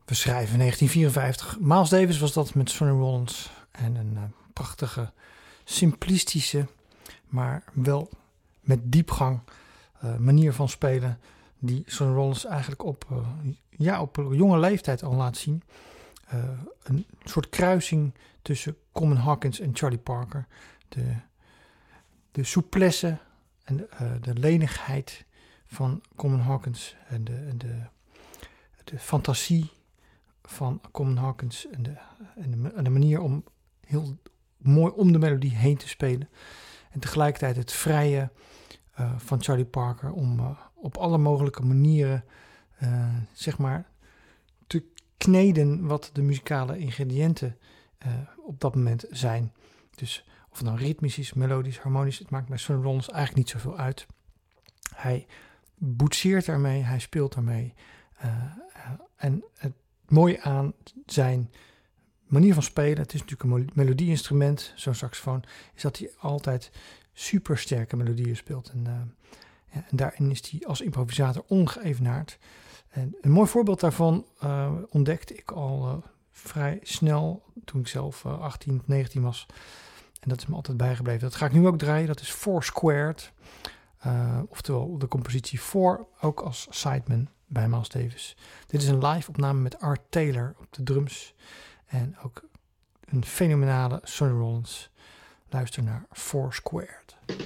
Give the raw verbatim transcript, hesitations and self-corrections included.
We schrijven negentien vierenvijftig. Miles Davis was dat met Sonny Rollins. En een uh, prachtige, simplistische, maar wel met diepgang uh, manier van spelen. Die Sonny Rollins eigenlijk op, uh, ja, op een jonge leeftijd al laat zien. Uh, een soort kruising tussen Coleman Hawkins en Charlie Parker. De, de souplesse en de, uh, de lenigheid van Coleman Hawkins. En de, en de, de fantasie van Coleman Hawkins. En de, en, de, en de manier om heel mooi om de melodie heen te spelen. En tegelijkertijd het vrije uh, van Charlie Parker om uh, op alle mogelijke manieren uh, zeg maar te kneden wat de muzikale ingrediënten uh, op dat moment zijn. Dus of het nou ritmisch is, melodisch, harmonisch, het maakt bij Sonny Rollins eigenlijk niet zoveel uit. Hij boetseert daarmee, hij speelt daarmee. Uh, uh, en het mooie aan zijn manier van spelen, het is natuurlijk een melodieinstrument, zo'n saxofoon, is dat hij altijd super sterke melodieën speelt. En, uh, ja, en daarin is hij als improvisator ongeëvenaard. En een mooi voorbeeld daarvan uh, ontdekte ik al uh, vrij snel toen ik zelf uh, achttien, negentien was. En dat is me altijd bijgebleven. Dat ga ik nu ook draaien. Dat is Four Squared. Uh, oftewel de compositie Four, ook als sideman bij Miles Davis. Dit is een live opname met Art Taylor op de drums. En ook een fenomenale Sonny Rollins. Luister naar Four Squared.